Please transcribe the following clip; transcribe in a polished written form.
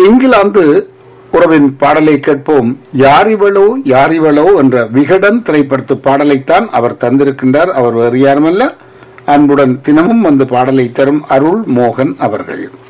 இங்கிலாந்து உறவின் பாடலை கேட்போம். யாரிவளோ யாரிவளோ என்ற விகடன் திரைப்படத்து பாடலைத்தான் அவர் தந்திருக்கின்றார். அவர் வேறு யாருமல்ல, அன்புடன் தினமும் வந்து பாடலை தரும் அருள் மோகன் அவர்கள்.